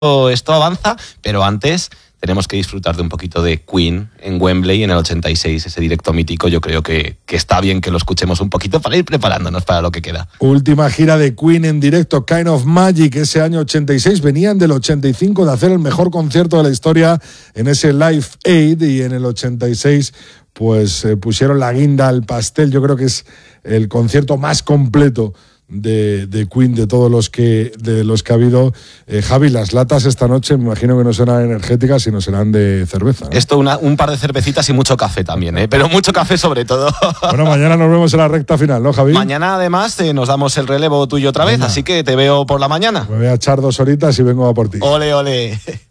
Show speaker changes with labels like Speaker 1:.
Speaker 1: esto avanza, pero antes tenemos que disfrutar de un poquito de Queen en Wembley en el 86, ese directo mítico. Yo creo que está bien que lo escuchemos un poquito para ir preparándonos para lo que queda.
Speaker 2: Última gira de Queen en directo, Kind of Magic, ese año 86. Venían del 85 de hacer el mejor concierto de la historia en ese Live Aid, y en el 86 pues pusieron la guinda al pastel. Yo creo que es el concierto más completo de Queen de todos los que ha habido. Javi, las latas esta noche me imagino que no serán energéticas, sino serán de cerveza, ¿no?
Speaker 1: Esto, un par de cervecitas y mucho café también, pero mucho café sobre todo.
Speaker 2: Bueno, mañana nos vemos en la recta final, ¿no, Javi?
Speaker 1: Mañana además nos damos el relevo tuyo otra vez, así que te veo por la mañana.
Speaker 2: Me voy a echar 2 horitas y vengo a por ti.
Speaker 1: Ole, ole.